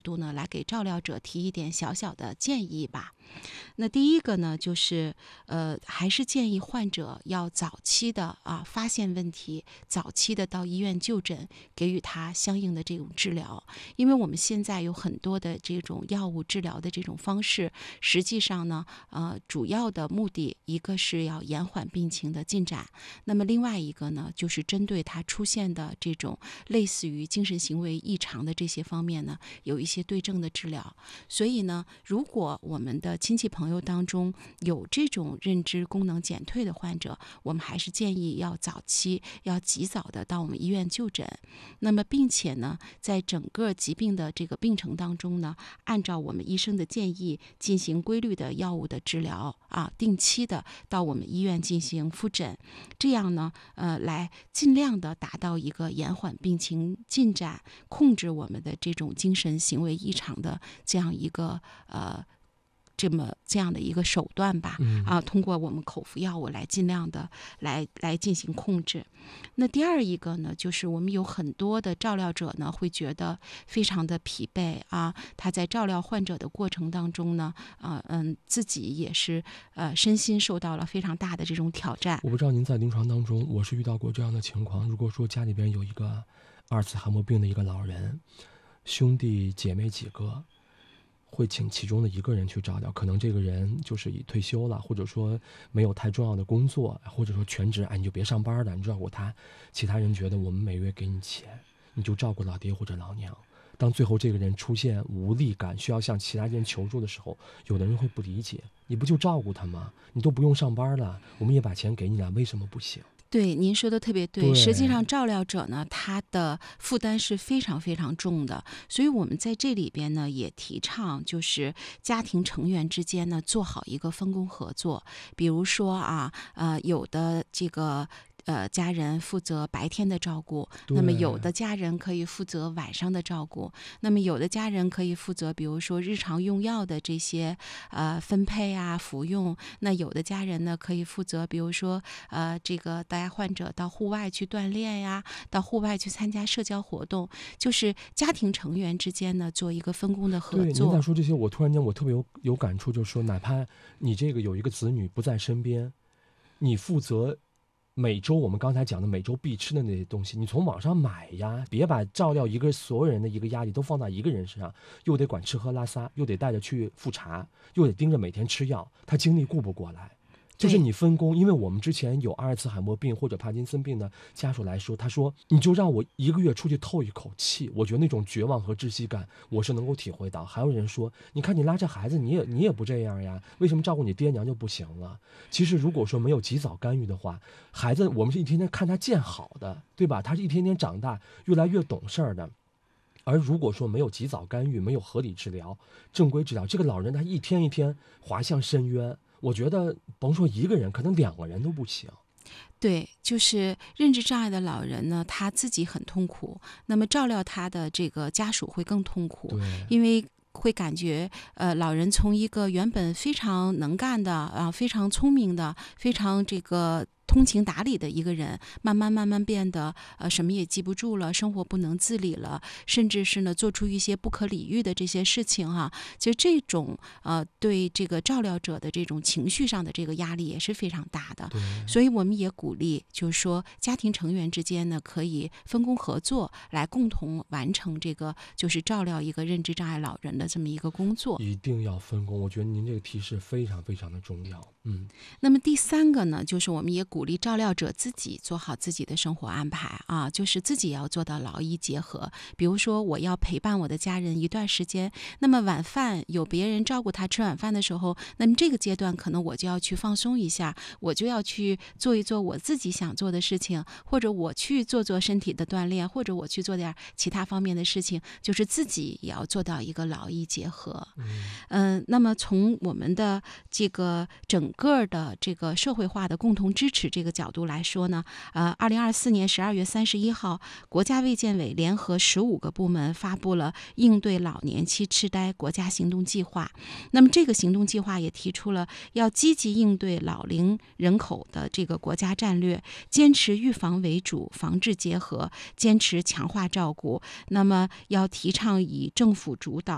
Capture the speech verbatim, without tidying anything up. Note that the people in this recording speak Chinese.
度呢，来给照料者提一点小小的建议吧。那第一个呢，就是呃，还是建议患者要早期的啊发现问题，早期的到医院就诊，给予他相应的这种治疗。因为我们现在有很多的这种药物治疗的这种方式，实际上呢，呃，主要的目的一个是要延缓病情的进展，那么另外一个呢，就是针对他出现的这种类似于精神行为异常的这些方面呢，有一些对症的治疗。所以呢，如果我们的亲戚朋友当中有这种认知功能减退的患者，我们还是建议要早期要及早的到我们医院就诊。那么并且呢，在整个疾病的这个病程当中呢，按照我们医生的建议进行规律的药物的治疗啊，定期的到我们医院进行复诊，这样呢，呃，来尽量的达到一个延缓病情进展，控制我们的这种精神行为异常的这样一个呃。这么这样的一个手段吧， 嗯、 啊，通过我们口服药物来尽量的来来进行控制。那第二一个呢，就是我们有很多的照料者呢，会觉得非常的疲惫啊，他在照料患者的过程当中呢，啊嗯，自己也是呃身心受到了非常大的这种挑战。 我不知道您在临床当中，我是遇到过这样的情况。如果说家里边有一个阿尔茨海默病的一个老人，兄弟姐妹几个，会请其中的一个人去照料，可能这个人就是已退休了，或者说没有太重要的工作，或者说全职，哎，你就别上班了，你照顾他。其他人觉得我们每月给你钱，你就照顾老爹或者老娘。当最后这个人出现无力感，需要向其他人求助的时候，有的人会不理解，你不就照顾他吗？你都不用上班了，我们也把钱给你了，为什么不行？ 对，您说的特别 对, 对实际上照料者呢，他的负担是非常非常重的，所以我们在这里边呢也提倡，就是家庭成员之间呢做好一个分工合作。比如说啊，呃，有的这个呃家人负责白天的照顾，那么有的家人可以负责晚上的照顾，那么有的家人可以负责比如说日常用药的这些呃分配啊服用，那有的家人呢可以负责比如说呃这个带患者到户外去锻炼呀，到户外去参加社交活动，就是家庭成员之间呢做一个分工的合作。 对，您在说这些，我突然间我特别有有感触，就是说哪怕你这个有一个子女不在身边，你负责每周我们刚才讲的每周必吃的那些东西，你从网上买呀，别把照料一个所有人的一个压力都放在一个人身上，又得管吃喝拉撒，又得带着去复查，又得盯着每天吃药，他精力顾不过来。就是你分工，因为我们之前有阿尔茨海默病或者帕金森病的家属来说，他说你就让我一个月出去透一口气，我觉得那种绝望和窒息感我是能够体会到。还有人说，你看你拉着孩子，你也你也不这样呀，为什么照顾你爹娘就不行了？其实如果说没有及早干预的话，孩子我们是一天天看他见好的，对吧？他是一天天长大，越来越懂事儿的。而如果说没有及早干预，没有合理治疗、正规治疗，这个老人他一天一天滑向深渊。我觉得甭说一个人，可能两个人都不行。 对，就是认知障碍的老人呢，他自己很痛苦，那么照料他的这个家属会更痛苦，因为会感觉呃，老人从一个原本非常能干的啊、非常聪明的、非常这个通情达理的一个人，慢慢慢慢变得呃什么也记不住了，生活不能自理了，甚至是呢做出一些不可理喻的这些事情哈、啊。其实这种呃对这个照料者的这种情绪上的这个压力也是非常大的。所以我们也鼓励，就是说家庭成员之间呢可以分工合作，来共同完成这个就是照料一个认知障碍老人的这么一个工作。 一定要分工，我觉得您这个提示非常非常的重要。嗯， 那么第三个呢，就是我们也鼓励照料者自己做好自己的生活安排啊，就是自己要做到劳医结合。比如说，我要陪伴我的家人一段时间，那么晚饭有别人照顾他吃晚饭的时候，那么这个阶段可能我就要去放松一下，我就要去做一做我自己想做的事情，或者我去做做身体的锻炼，或者我去做点其他方面的事情，就是自己也要做到一个劳医结合。嗯、呃，那么从我们的这个整个的这个社会化的共同支持这个角度来说呢，呃，二零二四年十二月三十一号，国家卫健委联合十五个部门发布了应对老年期痴呆国家行动计划。那么这个行动计划也提出了要积极应对老龄人口的这个国家战略，坚持预防为主，防治结合，坚持强化照顾。那么要提倡以政府主导、